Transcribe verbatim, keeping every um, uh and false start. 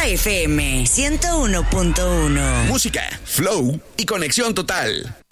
Europa F M ciento uno punto uno. Música, flow y conexión total.